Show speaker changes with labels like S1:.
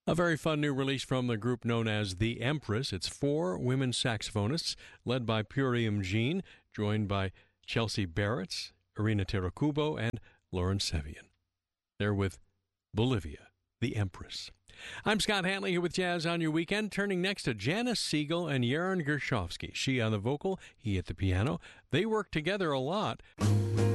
S1: A very fun new release from the group known as The Empress. It's 4 women saxophonists led by Purium Jean, joined by Chelsea Barrett, Irina Terakubo, and Lauren Sevian. They're with Bolivia, The Empress. I'm Scott Hanley here with Jazz on Your Weekend, turning next to Janice Siegel and Yaron Gershovsky. She on the vocal, he at the piano. They work together a lot.